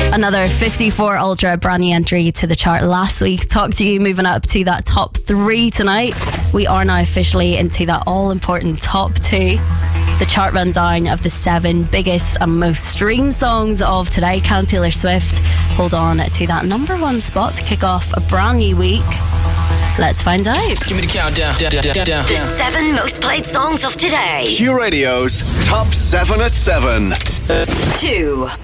Another 54 Ultra, brand new entry to the chart last week. Talk to You moving up to that top 3 tonight. We are now officially into that all-important top 2. The chart rundown of the 7 biggest and most streamed songs of today. Can Taylor Swift hold on to that number 1 spot to kick off a brand new week? Let's find out. Give me the countdown. The 7 most played songs of today. Q Radio's Top 7 at 7. 2.